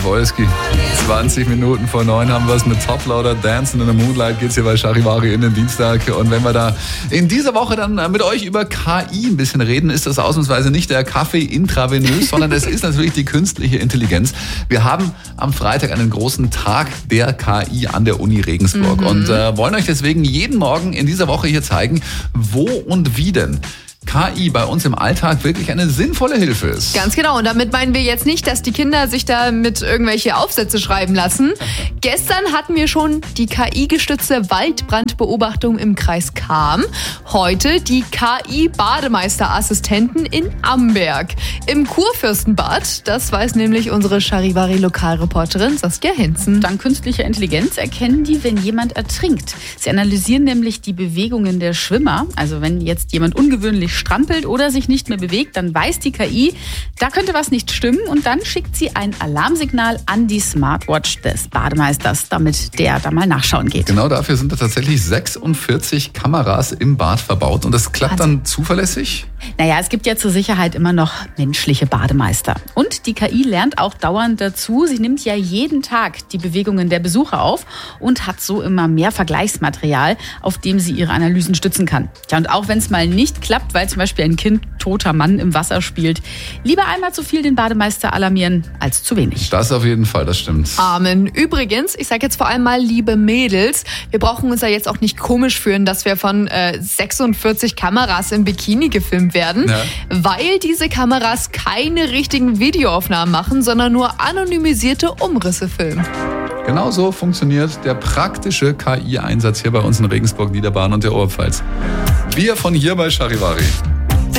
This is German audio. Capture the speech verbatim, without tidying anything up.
Wolski. zwanzig Minuten vor neun haben wir es mit Top Loader Dancing in the Moonlight. Geht's hier bei Charivari in den Dienstag. Und wenn wir da in dieser Woche dann mit euch über K I ein bisschen reden, ist das ausnahmsweise nicht der Kaffee intravenös, sondern es ist natürlich die künstliche Intelligenz. Wir haben am Freitag einen großen Tag der K I an der Uni Regensburg mhm. und äh, wollen euch deswegen jeden Morgen in dieser Woche hier zeigen, wo und wie denn K I bei uns im Alltag wirklich eine sinnvolle Hilfe ist. Ganz genau. Und damit meinen wir jetzt nicht, dass die Kinder sich da mit irgendwelche Aufsätze schreiben lassen. Gestern hatten wir schon die K I-gestützte Waldbrandbeobachtung im Kreis Cham. Heute die K I-Bademeisterassistenten in Amberg. Im Kurfürstenbad, das weiß nämlich unsere Charivari-Lokalreporterin Saskia Hinzen. Dank künstlicher Intelligenz erkennen die, wenn jemand ertrinkt. Sie analysieren nämlich die Bewegungen der Schwimmer. Also wenn jetzt jemand ungewöhnlich strampelt oder sich nicht mehr bewegt, dann weiß die K I, da könnte was nicht stimmen und dann schickt sie ein Alarmsignal an die Smartwatch des Bademeisters, damit der da mal nachschauen geht. Genau dafür sind da tatsächlich sechsundvierzig Kameras im Bad verbaut und das klappt dann zuverlässig? Naja, es gibt ja zur Sicherheit immer noch menschliche Bademeister. Und die K I lernt auch dauernd dazu. Sie nimmt ja jeden Tag die Bewegungen der Besucher auf und hat so immer mehr Vergleichsmaterial, auf dem sie ihre Analysen stützen kann. Tja, und auch wenn es mal nicht klappt, weil zum Beispiel ein Kind toter Mann im Wasser spielt, lieber einmal zu viel den Bademeister alarmieren als zu wenig. Das auf jeden Fall, das stimmt. Amen. Übrigens, ich sage jetzt vor allem mal, liebe Mädels, wir brauchen uns ja jetzt auch nicht komisch fühlen, dass wir von äh, sechsundvierzig Kameras im Bikini gefilmt werden, ja. weil diese Kameras keine richtigen Videoaufnahmen machen, sondern nur anonymisierte Umrisse filmen. Genau so funktioniert der praktische K I-Einsatz hier bei uns in Regensburg, Niederbayern und der Oberpfalz. Wir von hier bei Charivari.